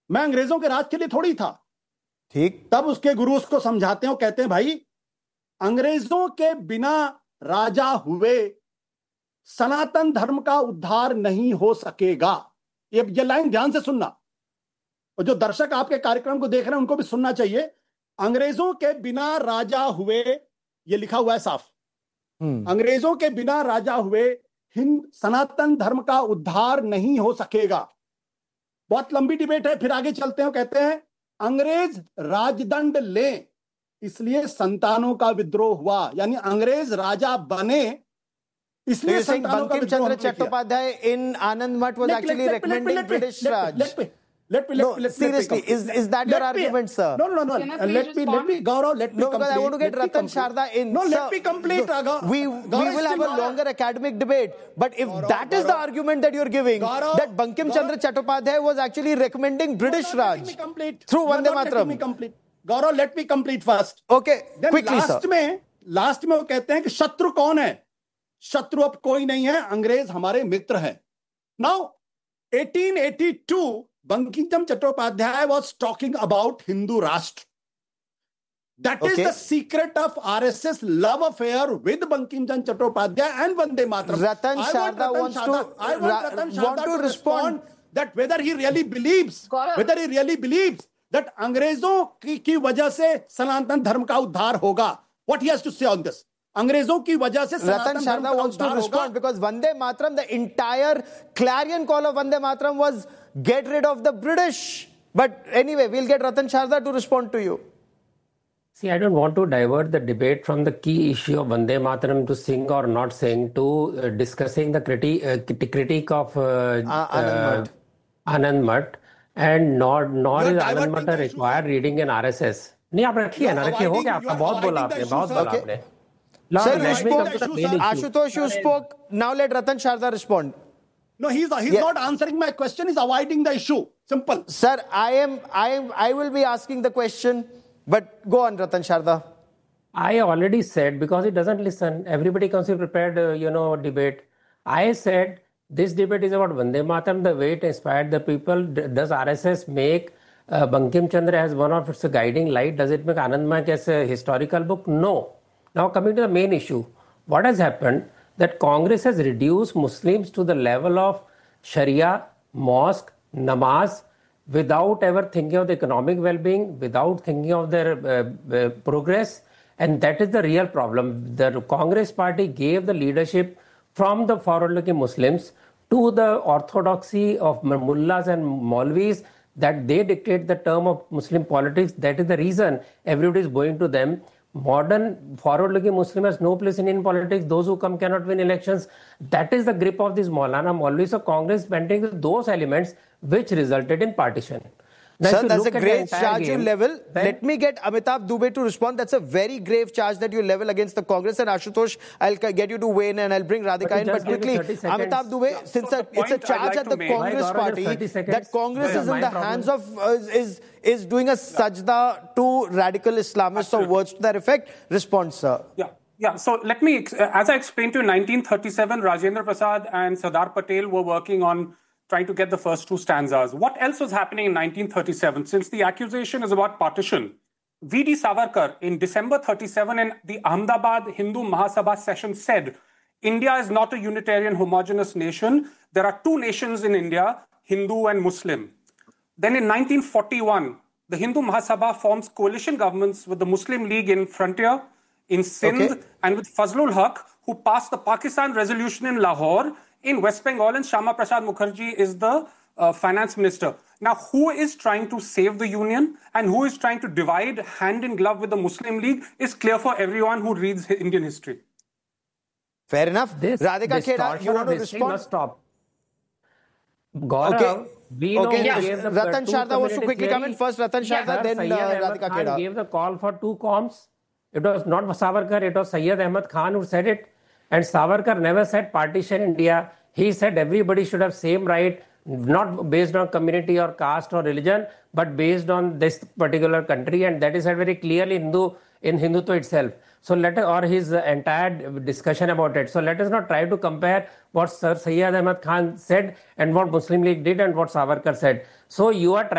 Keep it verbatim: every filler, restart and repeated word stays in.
मैं अंग्रेजों के राज के लिए थोड़ी था। ठीक। तब उसके गुरु उसको समझाते हैं, कहते हैं भाई अंग्रेजों के बिना राजा हुए सनातन धर्म का उद्धार नहीं हो सकेगा। ये ये लाइन ध्यान से सुनना, और जो दर्शक आपके कार्यक्रम को देख रहे हैं उनको भी सुनना चाहिए। अंग्रेजों के बिना राजा हुए, ये लिखा हुआ है साफ, अंग्रेजों के बिना राजा हुए हिंद सनातन धर्म का उद्धार नहीं हो सकेगा। बहुत लंबी डिबेट है, फिर आगे चलते हैं। कहते हैं अंग्रेज राजदंड ले इसलिए संतानों का विद्रोह हुआ, यानी अंग्रेज राजा बने इसलिए संतानों का विद्रोह। Bankim Chandra Chattopadhyay in Anand Math was actually recommending British Raj. Let me Let me, let no, me, let seriously, me is, is that your argument, sir? No, no, no, no. Uh, let me, let me, Gaurav, let me no, complete. No, because I want to get Ratan Sharda in. No, sir, let me complete, no, we, we will have a longer academic debate. But if Gaurav, that is Gaurav, the argument that you're giving, Gaurav, that Bankim Chandra Chattopadhyay was actually recommending British no, Raj through Vande Mataram. Complete. Gaurav, let me complete first. Okay, then quickly, last sir. में, last में वो कहते हैं कि शत्रु कौन है? शत्रु अब कोई नहीं है, अंग्रेज हमारे मित्र हैं. Now, eighteen eighty-two, Bankim Chandra Chattopadhyay was talking about Hindu Rashtra. That okay. is the secret of R S S love affair with Bankim Chandra Chattopadhyay and Vande Mataram. Ratan Sharda wants Sharda, to, I want ra- Ratan Sharda want to, to respond, respond that whether he really believes, Gaurav. whether he really believes that अंग्रेजों की, की वजह से सनातन धर्म का उद्धार होगा. What he has to say on this? अंग्रेजों की वजह से Ratan Sharda wants to respond because Vande Mataram, the entire clarion call of Vande Mataram was get rid of the British. But anyway, we'll get Ratan Sharda to respond to you. See, I don't want to divert the debate from the key issue of Vande Mataram to sing or not sing to uh, discussing the criti- uh, critique of uh, uh, Anand Math. Anand Math. And nor, nor is Anand Math required reading in R S S. नहीं आप रखिए ना रखिए हो गया आपका बहुत बोला आपने बहुत बोला आपने. Sir, you spoke, Ashutosh, you spoke. Now let Ratan Sharda respond. No, he's he's yeah. not answering my question. He's avoiding the issue. Simple. Sir, I am I am I will be asking the question, but go on, Ratan Sharda. I already said because he doesn't listen. Everybody comes with prepared, uh, you know, debate. I said this debate is about Vande Mataram, the way it inspired the people. Does R S S make uh, Bankim Chandra as one of its guiding light? Does it make Anand Math as a historical book? No. Now coming to the main issue, what has happened that Congress has reduced Muslims to the level of Sharia, mosque, namaz, without ever thinking of the economic well-being, without thinking of their uh, uh, progress, and that is the real problem. The Congress party gave the leadership from the forward-looking Muslims to the orthodoxy of mullahs and Maulvis, that they dictate the term of Muslim politics. That is the reason everybody is going to them. Modern forward-looking Muslim has no place in Indian politics. Those who come cannot win elections. That is the grip of this Maulana Maulvis of Congress, bending to those elements which resulted in partition. Now, sir, that's a grave charge game, you level. Let me get Amitabh Dubey to respond. That's a very grave charge that you level against the Congress. And Ashutosh, I'll get you to weigh in and I'll bring Radhika but in. But quickly, Amitabh Dubey, yeah. since so a, it's a charge like at the make. Congress party that Congress yeah, is in the problem. hands of, uh, is, is doing a sajda to radical Islamists or words to that effect. Response, sir. Yeah. Yeah, so let me, as I explained to you, in nineteen thirty-seven, Rajendra Prasad and Sardar Patel were working on trying to get the first two stanzas. What else was happening in nineteen thirty-seven? Since the accusation is about partition, V D Savarkar in December thirty-seven in the Ahmedabad Hindu Mahasabha session said, India is not a unitarian homogeneous nation. There are two nations in India, Hindu and Muslim. Then in nineteen forty-one, the Hindu Mahasabha forms coalition governments with the Muslim League in Frontier, in Sindh, okay. and with Fazlul Haq, who passed the Pakistan resolution in Lahore, in West Bengal, and Shama Prasad Mukherjee is the uh, finance minister. Now, who is trying to save the union and who is trying to divide hand in glove with the Muslim League is clear for everyone who reads Indian history. Fair enough. This, Radhika Kheda, you want to respond? Must stop. Gaurav, okay. We okay. know Yes. Ratan Sharda wants to quickly come in. First Ratan Sharda, yeah. then uh, Radhika Kheda. gave the call for two comms. It was not Savarkar, it was Syed Ahmad Khan who said it. And Savarkar never said partition India. He said everybody should have same right, not based on community or caste or religion, but based on this particular country. And that is said very clearly in Hindu, in Hindutva itself. So let us, or his entire discussion about it. So let us not try to compare what Sir Syed Ahmad Khan said and what Muslim League did and what Savarkar said. So you are trying